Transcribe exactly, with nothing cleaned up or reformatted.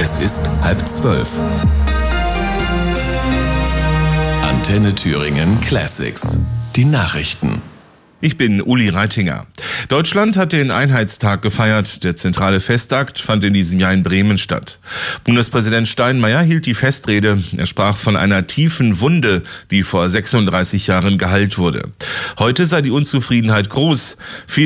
Es ist halb zwölf. Antenne Thüringen Classics. Die Nachrichten. Ich bin Uli Reitinger. Deutschland hat den Einheitstag gefeiert. Der zentrale Festakt fand in diesem Jahr in Bremen statt. Bundespräsident Steinmeier hielt die Festrede. Er sprach von einer tiefen Wunde, die vor sechsunddreißig Jahren geheilt wurde. Heute sei die Unzufriedenheit groß. Viele